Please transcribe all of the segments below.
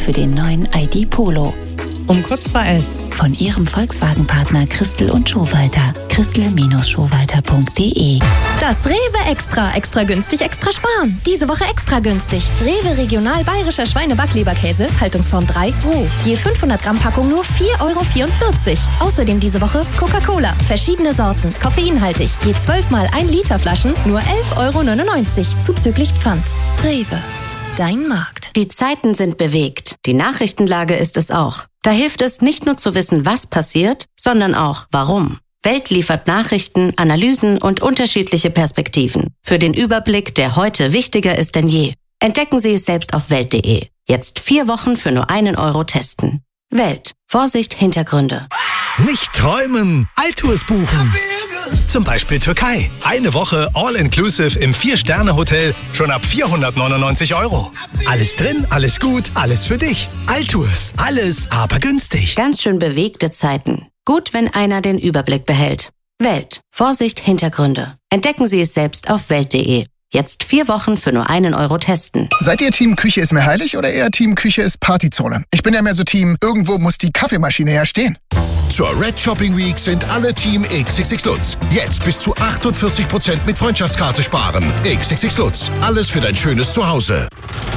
für den neuen ID Polo. Um kurz vor 11. Von Ihrem Volkswagen-Partner Christel und Schowalter. Christel-Schowalter.de. Das Rewe Extra günstig, extra sparen. Diese Woche extra günstig. Rewe Regional Bayerischer Schweine-Backleberkäse, Haltungsform 3, roh. Je 500 Gramm Packung nur 4,44 €. Außerdem diese Woche Coca-Cola, verschiedene Sorten, koffeinhaltig. Je 12 mal 1 Liter Flaschen nur 11,99 € zuzüglich Pfand. Rewe, dein Markt. Die Zeiten sind bewegt. Die Nachrichtenlage ist es auch. Da hilft es nicht nur zu wissen, was passiert, sondern auch warum. Welt liefert Nachrichten, Analysen und unterschiedliche Perspektiven. Für den Überblick, der heute wichtiger ist denn je. Entdecken Sie es selbst auf Welt.de. Jetzt 4 Wochen für nur 1 € testen. Welt. Vorsicht, Hintergründe. Nicht träumen, Altours buchen. Zum Beispiel Türkei. Eine Woche All-Inclusive im 4-Sterne-Hotel schon ab 499 €. Alles drin, alles gut, alles für dich. Altours. Alles, aber günstig. Ganz schön bewegte Zeiten. Gut, wenn einer den Überblick behält. Welt. Vorsicht, Hintergründe. Entdecken Sie es selbst auf Welt.de. Jetzt 4 Wochen für nur 1 € testen. Seid ihr Team Küche ist mir heilig oder eher Team Küche ist Partyzone? Ich bin ja mehr so Team, irgendwo muss die Kaffeemaschine ja stehen. Zur Red Shopping Week sind alle Team XXX Lutz. Jetzt bis zu 48% mit Freundschaftskarte sparen. XXX Lutz. Alles für dein schönes Zuhause.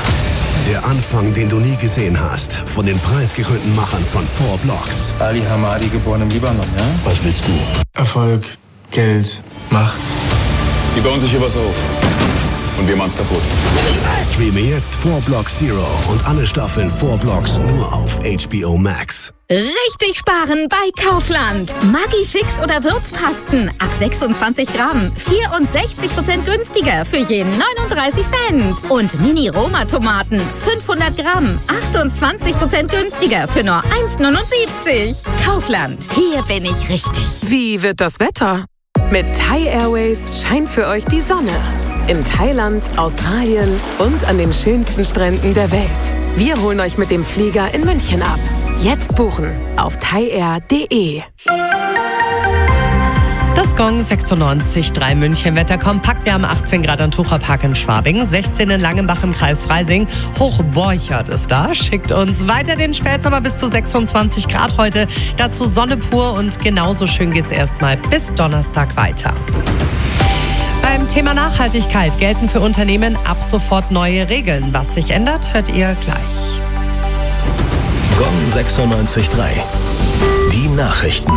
Der Anfang, den du nie gesehen hast. Von den preisgekrönten Machern von 4 Blocks. Ali Hamadi, geboren im Libanon, ja? Was willst du? Erfolg, Geld, Macht. Die bauen sich hier was auf. Und wir machen's kaputt. Streame jetzt 4 Blocks Zero und alle Staffeln 4 Blocks nur auf HBO Max. Richtig sparen bei Kaufland. Maggi Fix oder Würzpasten ab 26 Gramm. 64% günstiger für je 39 Cent. Und Mini-Roma-Tomaten 500 Gramm. 28% günstiger für nur 1,79 €. Kaufland. Hier bin ich richtig. Wie wird das Wetter? Mit Thai Airways scheint für euch die Sonne. In Thailand, Australien und an den schönsten Stränden der Welt. Wir holen euch mit dem Flieger in München ab. Jetzt buchen auf thaiair.de. Das Gong 96,3 München Wetter kompakt. Wir haben 18 Grad am Tucherpark in Schwabing, 16 in Langenbach im Kreis Freising. Hochborchert ist da, schickt uns weiter den Spätsommer bis zu 26 Grad heute. Dazu Sonne pur und genauso schön geht's erstmal bis Donnerstag weiter. Beim Thema Nachhaltigkeit gelten für Unternehmen ab sofort neue Regeln. Was sich ändert, hört ihr gleich. Gong 96,3. Die Nachrichten.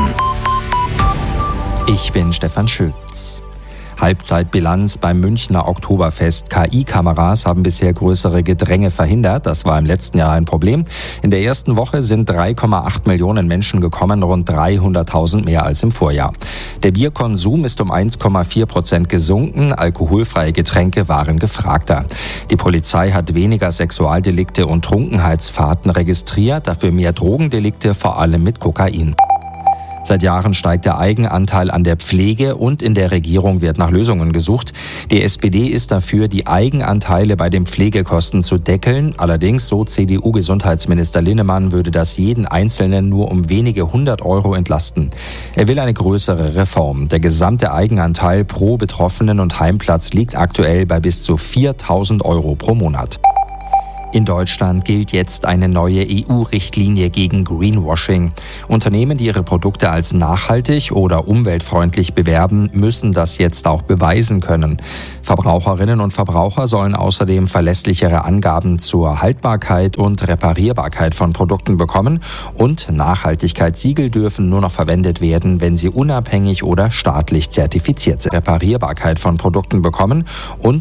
Ich bin Stefan Schütz. Halbzeitbilanz beim Münchner Oktoberfest. KI-Kameras haben bisher größere Gedränge verhindert. Das war im letzten Jahr ein Problem. In der ersten Woche sind 3,8 Millionen Menschen gekommen, rund 300.000 mehr als im Vorjahr. Der Bierkonsum ist um 1,4% gesunken. Alkoholfreie Getränke waren gefragter. Die Polizei hat weniger Sexualdelikte und Trunkenheitsfahrten registriert, dafür mehr Drogendelikte, vor allem mit Kokain. Seit Jahren steigt der Eigenanteil an der Pflege und in der Regierung wird nach Lösungen gesucht. Die SPD ist dafür, die Eigenanteile bei den Pflegekosten zu deckeln. Allerdings, so CDU-Gesundheitsminister Linnemann, würde das jeden Einzelnen nur um wenige 100 € entlasten. Er will eine größere Reform. Der gesamte Eigenanteil pro Betroffenen und Heimplatz liegt aktuell bei bis zu 4.000 € pro Monat. In Deutschland gilt jetzt eine neue EU-Richtlinie gegen Greenwashing. Unternehmen, die ihre Produkte als nachhaltig oder umweltfreundlich bewerben, müssen das jetzt auch beweisen können. Verbraucherinnen und Verbraucher sollen außerdem verlässlichere Angaben zur Haltbarkeit und Reparierbarkeit von Produkten bekommen und Nachhaltigkeitssiegel dürfen nur noch verwendet werden, wenn sie unabhängig oder staatlich zertifiziert sind. Reparierbarkeit von Produkten bekommen und